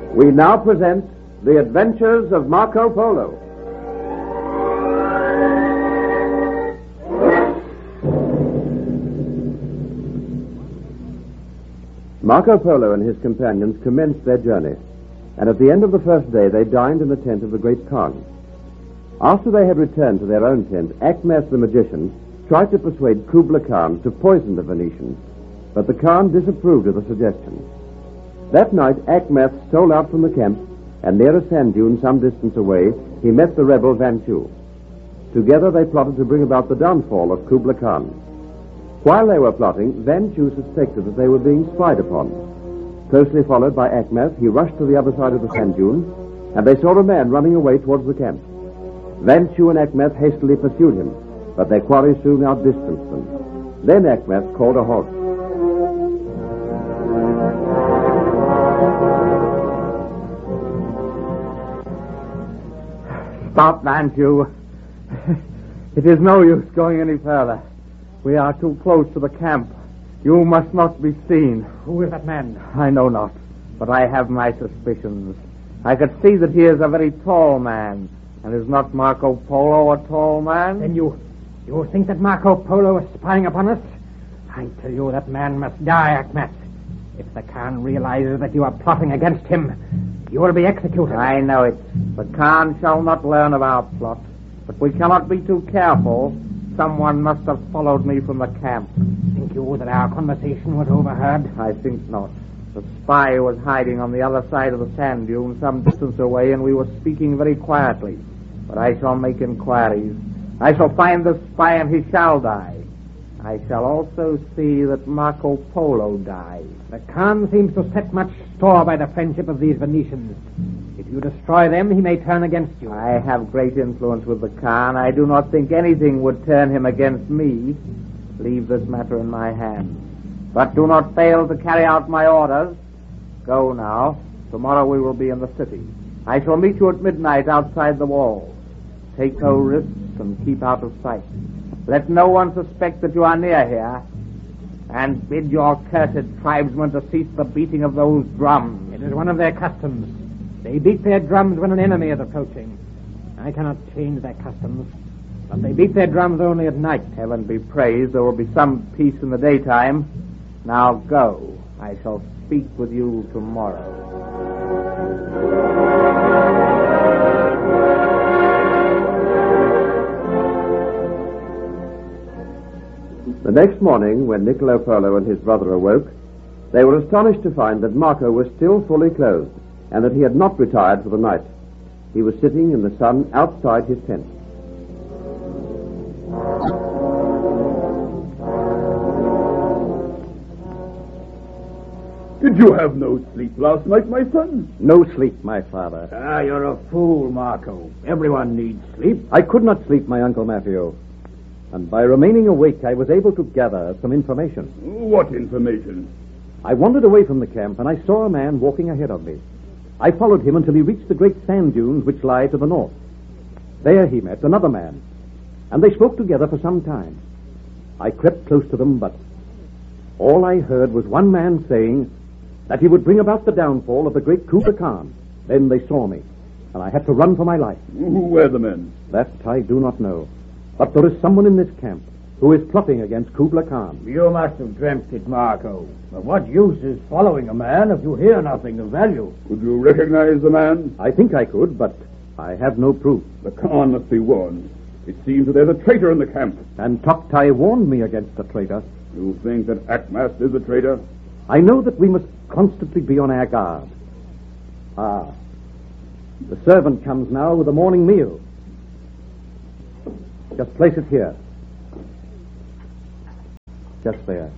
We now present The Adventures of Marco Polo. Marco Polo and his companions commenced their journey, and at the end of the first day they dined in the tent of the great Khan. After they had returned to their own tent, Akhmet the magician tried to persuade Kubla Khan to poison the Venetians, but the Khan disapproved of the suggestion. That night, Akhmet stole out from the camp, and near a sand dune some distance away, he met the rebel Vanchu. Together they plotted to bring about the downfall of Kubla Khan. While they were plotting, Vanchu suspected that they were being spied upon. Closely followed by Akhmet, he rushed to the other side of the sand dune, and they saw a man running away towards the camp. Vanchu and Akhmet hastily pursued him, but their quarry soon outdistanced them. Then Akhmet called a halt. Stop, Vanchu. It is no use going any further. We are too close to the camp. You must not be seen. Who is that man? I know not, but I have my suspicions. I could see that he is a very tall man. And is not Marco Polo a tall man? Then you think that Marco Polo is spying upon us? I tell you that man must die, Akhmet. If the Khan realizes that you are plotting against him, you will be executed. I know it. The Khan shall not learn of our plot. But we cannot be too careful. Someone must have followed me from the camp. Think you that our conversation was overheard? I think not. The spy was hiding on the other side of the sand dune some distance away, and we were speaking very quietly. But I shall make inquiries. I shall find the spy, and he shall die. I shall also see that Marco Polo dies. The Khan seems to set much store by the friendship of these Venetians. If you destroy them, he may turn against you. I have great influence with the Khan. I do not think anything would turn him against me. Leave this matter in my hands. But do not fail to carry out my orders. Go now. Tomorrow we will be in the city. I shall meet you at midnight outside the walls. Take no risks and keep out of sight. Let no one suspect that you are near here. And bid your cursed tribesmen to cease the beating of those drums. It is one of their customs. They beat their drums when an enemy is approaching. I cannot change their customs, but they beat their drums only at night. Heaven be praised, there will be some peace in the daytime. Now go. I shall speak with you tomorrow. The next morning, when Niccolo Polo and his brother awoke, they were astonished to find that Marco was still fully clothed, and that he had not retired for the night. He was sitting in the sun outside his tent. Did you have no sleep last night, my son? No sleep, my father. Ah, you're a fool, Marco. Everyone needs sleep. I could not sleep, my Uncle Maffeo. And by remaining awake, I was able to gather some information. What information? I wandered away from the camp, and I saw a man walking ahead of me. I followed him until he reached the great sand dunes which lie to the north. There he met another man, and they spoke together for some time. I crept close to them, but all I heard was one man saying that he would bring about the downfall of the great Kubla Khan. Then they saw me, and I had to run for my life. Who were the men? That I do not know. But there is someone in this camp who is plotting against Kubla Khan. You must have dreamt it, Marco. But what use is following a man if you hear nothing of value? Could you recognize the man? I think I could, but I have no proof. The Khan must be warned. It seems that there's a traitor in the camp. And Toktai warned me against the traitor. You think that Akhmet is a traitor? I know that we must constantly be on our guard. Ah, the servant comes now with the morning meal. Just place it here. Just there.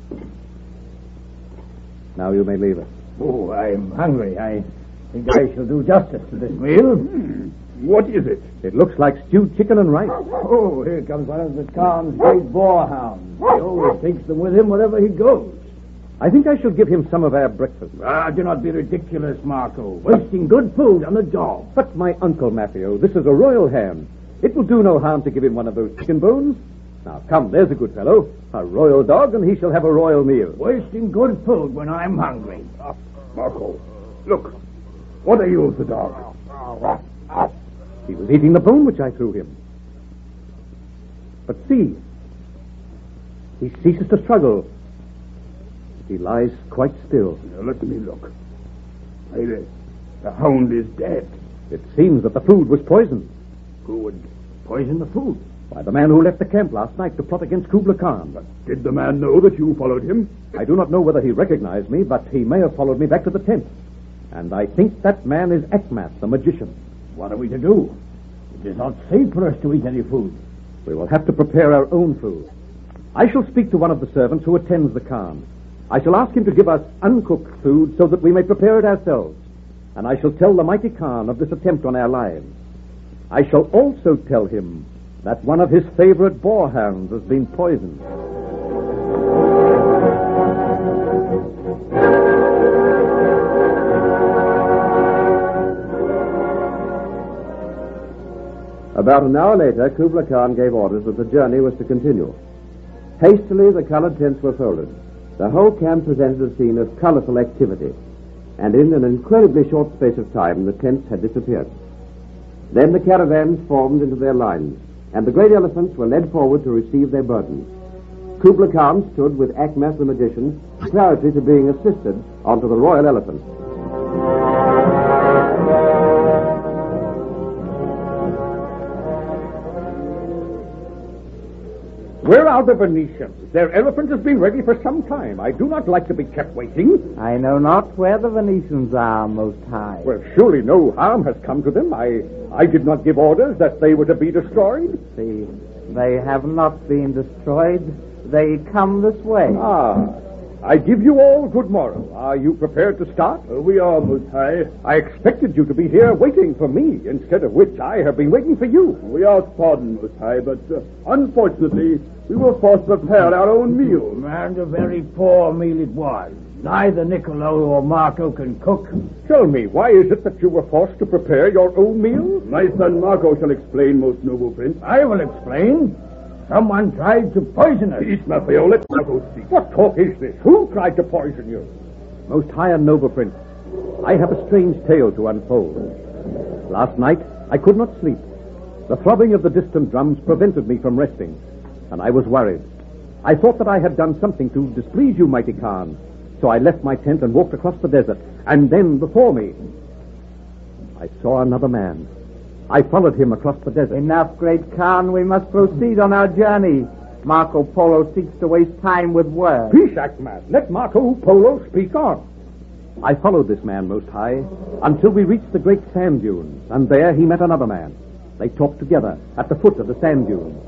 Now you may leave us. Oh, I'm hungry. I think I shall do justice to this meal. What is it? It looks like stewed chicken and rice. Oh, here comes one of the Khan's great boarhounds. He always takes them with him wherever he goes. I think I shall give him some of our breakfast. Ah, do not be ridiculous, Marco. Wasting good food on the job. But, my Uncle Maffeo, this is a royal ham. It will do no harm to give him one of those chicken bones. Now, come, there's a good fellow. A royal dog, and he shall have a royal meal. Wasting good food when I'm hungry. Marco, look. What ails the dog? He was eating the bone which I threw him. But see, he ceases to struggle. He lies quite still. Now, let me look. Hey, the hound is dead. It seems that the food was poisoned. Who would poison the food? By the man who left the camp last night to plot against Kubla Khan. But did the man know that you followed him? I do not know whether he recognized me, but he may have followed me back to the tent. And I think that man is Akmat, the magician. What are we to do? It is not safe for us to eat any food. We will have to prepare our own food. I shall speak to one of the servants who attends the Khan. I shall ask him to give us uncooked food so that we may prepare it ourselves. And I shall tell the mighty Khan of this attempt on our lives. I shall also tell him that one of his favorite boarhounds has been poisoned. About an hour later, Kubla Khan gave orders that the journey was to continue. Hastily, the colored tents were folded. The whole camp presented a scene of colorful activity, and in an incredibly short space of time, the tents had disappeared. Then the caravans formed into their lines, and the great elephants were led forward to receive their burdens. Kubla Khan stood with Akmat the magician, preparatory to being assisted onto the royal elephant. Where are the Venetians? Their elephant has been ready for some time. I do not like to be kept waiting. I know not where the Venetians are, Most High. Well, surely no harm has come to them. I did not give orders that they were to be destroyed. See, they have not been destroyed. They come this way. I give you all good morrow. Are you prepared to start? We are, Most High. I expected you to be here waiting for me, instead of which I have been waiting for you. We ask pardon, Most High, but unfortunately, we were forced to prepare our own meal. And a very poor meal it was. Neither Niccolo or Marco can cook. Tell me, why is it that you were forced to prepare your own meal? My son Marco shall explain, most noble prince. I will explain. Someone tried to poison us. Peace, Maffeo. Let Marco speak. What talk is this? Who tried to poison you? Most high and noble prince, I have a strange tale to unfold. Last night, I could not sleep. The throbbing of the distant drums prevented me from resting, and I was worried. I thought that I had done something to displease you, mighty Khan, so I left my tent and walked across the desert, and then before me, I saw another man. I followed him across the desert. Enough, great Khan. We must proceed on our journey. Marco Polo seeks to waste time with words. Peace, Akmat. Let Marco Polo speak on. I followed this man, Most High, until we reached the great sand dunes, and there he met another man. They talked together at the foot of the sand dunes.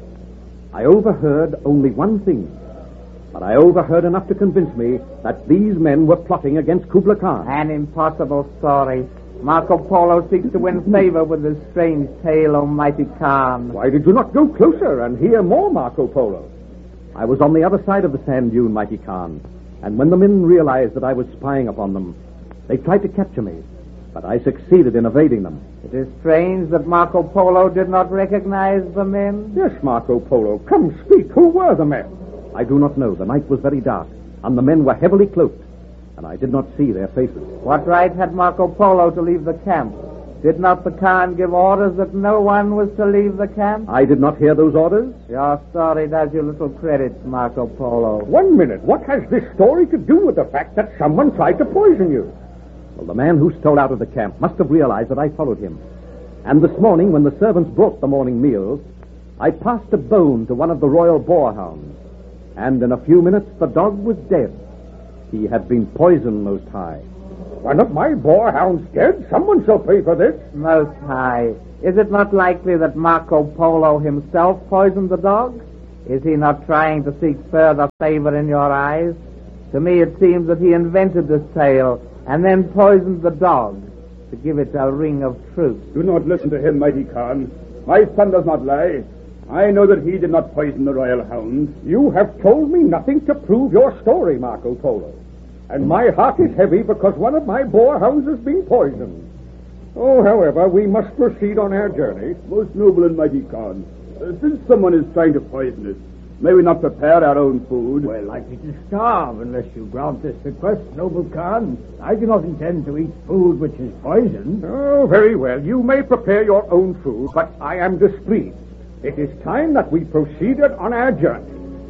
I overheard only one thing, but I overheard enough to convince me that these men were plotting against Kubla Khan. An impossible story. Marco Polo seeks to win favor with this strange tale, O mighty Khan. Why did you not go closer and hear more, Marco Polo? I was on the other side of the sand dune, mighty Khan, and when the men realized that I was spying upon them, they tried to capture me, but I succeeded in evading them. It is strange that Marco Polo did not recognize the men. Yes, Marco Polo, come speak. Who were the men? I do not know. The night was very dark, and the men were heavily cloaked, and I did not see their faces. What right had Marco Polo to leave the camp? Did not the Khan give orders that no one was to leave the camp? I did not hear those orders. Your story does you little credit, Marco Polo. 1 minute. What has this story to do with the fact that someone tried to poison you? Well, the man who stole out of the camp must have realized that I followed him. And this morning, when the servants brought the morning meal, I passed a bone to one of the royal boarhounds. And in a few minutes, the dog was dead. He had been poisoned, Most High. Why, not my boarhound's dead? Someone shall pay for this. Most High, is it not likely that Marco Polo himself poisoned the dog? Is he not trying to seek further favor in your eyes? To me, it seems that he invented this tale and then poisoned the dog to give it a ring of truth. Do not listen to him, mighty Khan. My son does not lie. I know that he did not poison the royal hound. You have told me nothing to prove your story, Marco Polo. And my heart is heavy because one of my boarhounds has been poisoned. Oh, however, we must proceed on our journey. Most noble and mighty Khan, since someone is trying to poison us, May we not prepare our own food? We're likely to starve unless you grant this request, noble Khan. I do not intend to eat food which is poisoned. Oh, very well. You may prepare your own food, but I am displeased. It is time that we proceeded on our journey.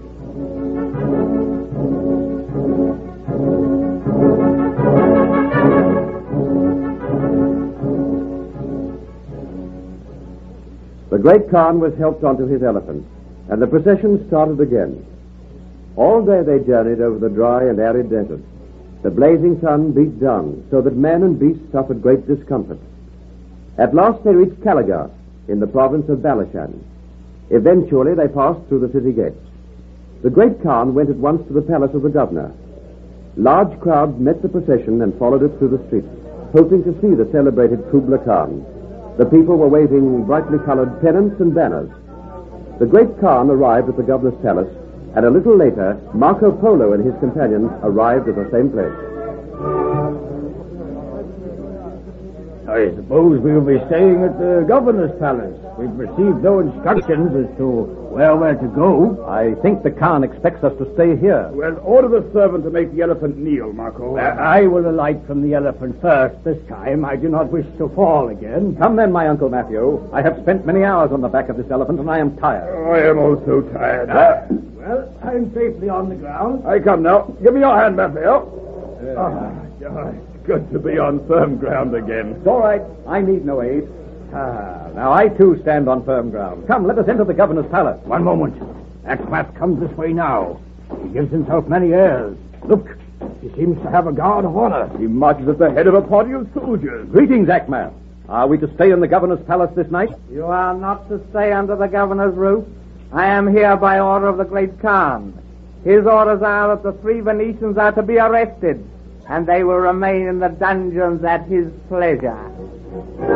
The great Khan was helped onto his elephant, and the procession started again. All day they journeyed over the dry and arid desert. The blazing sun beat down, so that man and beast suffered great discomfort. At last they reached Kalagar, in the province of Balishan. Eventually they passed through the city gates. The great Khan went at once to the palace of the governor. Large crowds met the procession and followed it through the streets, hoping to see the celebrated Kubla Khan. The people were waving brightly colored pennants and banners. The great Khan arrived at the governor's palace, and a little later, Marco Polo and his companions arrived at the same place. I suppose we will be staying at the governor's palace. We've received no instructions as to where we're to go. I think the Khan expects us to stay here. Well, order the servant to make the elephant kneel, Marco. I will alight from the elephant first this time. I do not wish to fall again. Come then, my Uncle Matthew. I have spent many hours on the back of this elephant, and I am tired. Oh, I am also tired. Well, I'm safely on the ground. I come now. Give me your hand, Matthew. Good to be on firm ground again. It's all right. I need no aid. Now I too stand on firm ground. Come, let us enter the governor's palace. One moment. Akmat comes this way now. He gives himself many airs. Look, he seems to have a guard of honor. He marches at the head of a party of soldiers. Greetings, Akmat. Are we to stay in the governor's palace this night? You are not to stay under the governor's roof. I am here by order of the great Khan. His orders are that the 3 Venetians are to be arrested, and they will remain in the dungeons at his pleasure.